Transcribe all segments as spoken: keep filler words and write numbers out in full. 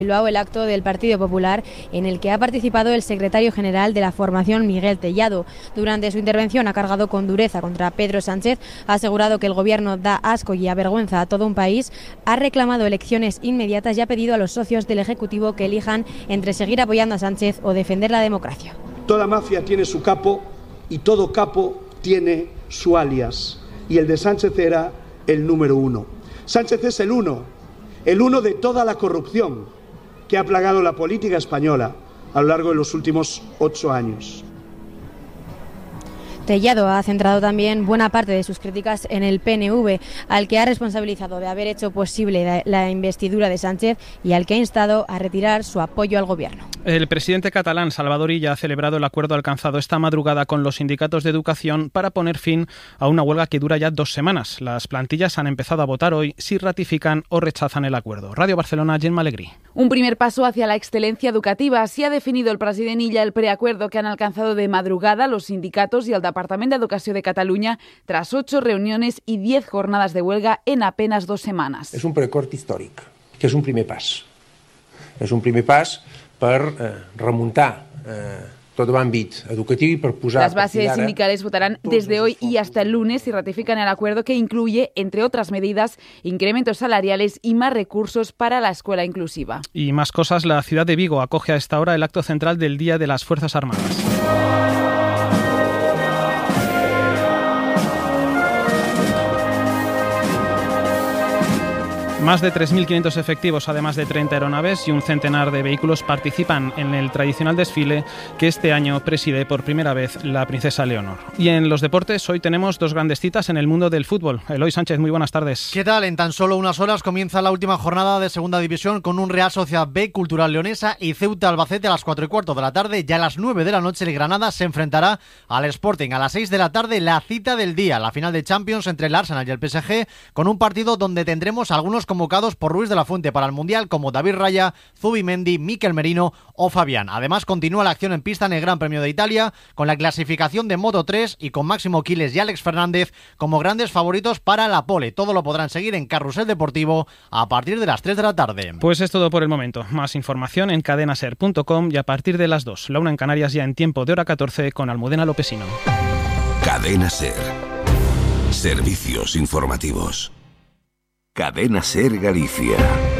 Bilbao el acto del Partido Popular en el que ha participado el secretario general de la formación, Miguel Tellado. Durante su intervención ha cargado con dureza contra Pedro Sánchez, ha asegurado que el gobierno da asco y avergüenza a todo un país, ha reclamado elecciones inmediatas y ha pedido a los socios del Ejecutivo que elijan entre seguir apoyando a Sánchez o defender la democracia. Toda mafia tiene su capo y todo capo tiene su alias, y el de Sánchez era el número uno. Sánchez es el uno, el uno de toda la corrupción que ha plagado la política española a lo largo de los últimos ocho años. Tellado ha centrado también buena parte de sus críticas en el P N V, al que ha responsabilizado de haber hecho posible la investidura de Sánchez y al que ha instado a retirar su apoyo al gobierno. El presidente catalán Salvador Illa ha celebrado el acuerdo alcanzado esta madrugada con los sindicatos de educación para poner fin a una huelga que dura ya dos semanas. Las plantillas han empezado a votar hoy si ratifican o rechazan el acuerdo. Radio Barcelona, Gemma Alegrí. Un primer paso hacia la excelencia educativa. Así ha definido el president Illa el preacuerdo que han alcanzado de madrugada los sindicatos y el Departament d'Educació de Catalunya tras ocho reuniones y diez jornadas de huelga en apenas dos semanas. És un preacord històric, que és un primer pas. És un primer pas per eh, remuntar eh, tot l'àmbit educatiu y per posar... Las bases sindicales votarán desde hoy y hasta el lunes y ratifican el acuerdo que incluye, entre otras medidas, incrementos salariales y más recursos para la escuela inclusiva. Y más cosas, la ciudad de Vigo acoge a esta hora el acto central del Día de las Fuerzas Armadas. Más de tres mil quinientos efectivos, además de treinta aeronaves y un centenar de vehículos, participan en el tradicional desfile que este año preside por primera vez la princesa Leonor. Y en los deportes, hoy tenemos dos grandes citas en el mundo del fútbol. Eloy Sánchez, muy buenas tardes. ¿Qué tal? En tan solo unas horas comienza la última jornada de Segunda División con un Real Sociedad B, Cultural Leonesa y Ceuta Albacete a las cuatro y cuarto de la tarde. Ya a las nueve de la noche el Granada se enfrentará al Sporting. A las seis de la tarde la cita del día, la final de Champions entre el Arsenal y el P S G, con un partido donde tendremos algunos convocados por Ruiz de la Fuente para el Mundial, como David Raya, Zubimendi, Mikel Merino o Fabián. Además, continúa la acción en pista en el Gran Premio de Italia, con la clasificación de Moto tres y con Máximo Quiles y Alex Fernández como grandes favoritos para la pole. Todo lo podrán seguir en Carrusel Deportivo a partir de las tres de la tarde. Pues es todo por el momento. Más información en cadenaser punto com y a partir de las dos. La una en Canarias, ya en tiempo de hora catorce, con Almudena Lopesino. Cadena Ser. Servicios informativos. Cadena Ser Galicia.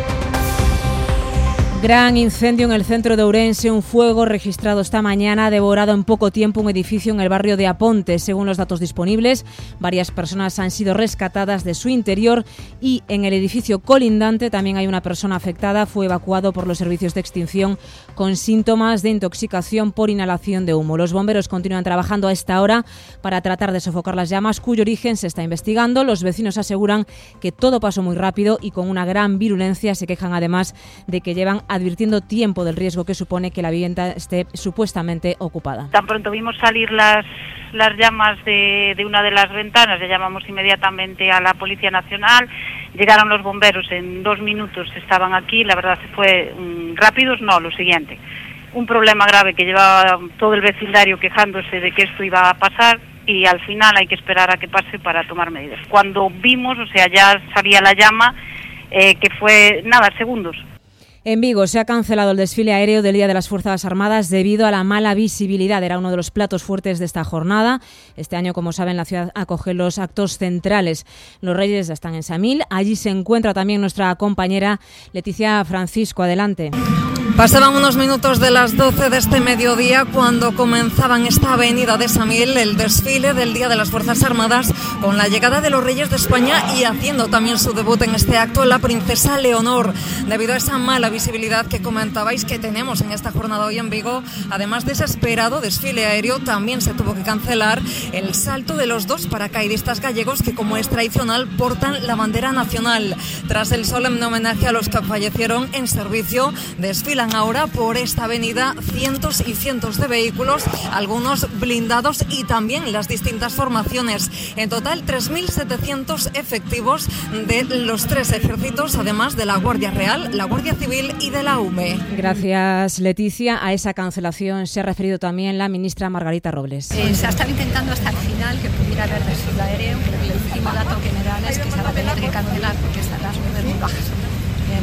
Gran incendio en el centro de Ourense, un fuego registrado esta mañana ha devorado en poco tiempo un edificio en el barrio de Aponte. Según los datos disponibles, varias personas han sido rescatadas de su interior y en el edificio colindante también hay una persona afectada. Fue evacuado por los servicios de extinción con síntomas de intoxicación por inhalación de humo. Los bomberos continúan trabajando a esta hora para tratar de sofocar las llamas, cuyo origen se está investigando. Los vecinos aseguran que todo pasó muy rápido y con una gran virulencia. Se quejan además de que llevan advirtiendo tiempo del riesgo que supone que la vivienda esté supuestamente ocupada. Tan pronto vimos salir las, las llamas de, de una de las ventanas, ya llamamos inmediatamente a la Policía Nacional, llegaron los bomberos, en dos minutos estaban aquí, la verdad fue um, rápidos, no, lo siguiente, un problema grave que llevaba todo el vecindario quejándose de que esto iba a pasar y al final hay que esperar a que pase para tomar medidas. Cuando vimos, o sea, ya salía la llama, eh, que fue, nada, segundos. En Vigo se ha cancelado el desfile aéreo del Día de las Fuerzas Armadas debido a la mala visibilidad. Era uno de los platos fuertes de esta jornada. Este año, como saben, la ciudad acoge los actos centrales. Los Reyes ya están en Samil. Allí se encuentra también nuestra compañera Leticia Francisco. Adelante. Pasaban unos minutos de las doce de este mediodía cuando comenzaban esta avenida de Samil el desfile del Día de las Fuerzas Armadas con la llegada de los Reyes de España y haciendo también su debut en este acto la princesa Leonor. Debido a esa mala visibilidad que comentabais que tenemos en esta jornada hoy en Vigo, además de ese esperado desfile aéreo, también se tuvo que cancelar el salto de los dos paracaidistas gallegos que, como es tradicional, portan la bandera nacional. Tras el solemne homenaje a los que fallecieron en servicio, desfilan ahora por esta avenida cientos y cientos de vehículos, algunos blindados y también las distintas formaciones. En total, tres mil setecientos efectivos de los tres ejércitos, además de la Guardia Real, la Guardia Civil y de la U M E. Gracias, Leticia. A esa cancelación se ha referido también la ministra Margarita Robles. Eh, se ha estado intentando hasta el final que pudiera haber desfile aéreo, pero el último dato que me dan es que se va a tener que cancelar porque están las nubes muy bajas.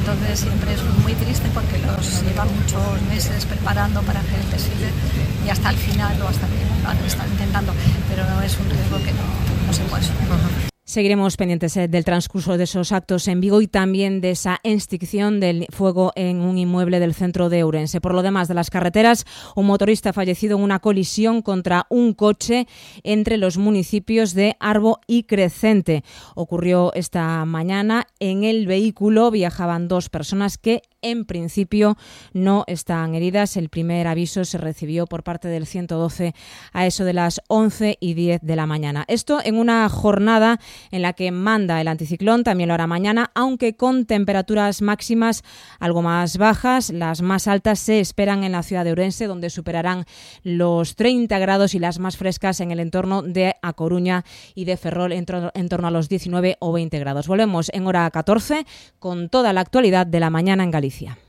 entonces siempre es muy triste porque los llevan muchos meses preparando para hacer el desfile y hasta el final o hasta el final lo han estado intentando, pero es un riesgo que no, no se puede asumir. Seguiremos pendientes eh, del transcurso de esos actos en Vigo y también de esa extinción del fuego en un inmueble del centro de Ourense. Por lo demás de las carreteras, un motorista ha fallecido en una colisión contra un coche entre los municipios de Arbo y Crecente. Ocurrió esta mañana. En el vehículo viajaban dos personas que en principio no están heridas. El primer aviso se recibió por parte del ciento doce a eso de las once y diez de la mañana. Esto en una jornada en la que manda el anticiclón, también lo hará mañana, aunque con temperaturas máximas algo más bajas. Las más altas se esperan en la ciudad de Ourense, donde superarán los treinta grados, y las más frescas en el entorno de A Coruña y de Ferrol, en, tro- en torno a los diecinueve o veinte grados. Volvemos en hora catorce con toda la actualidad de la mañana en Galicia.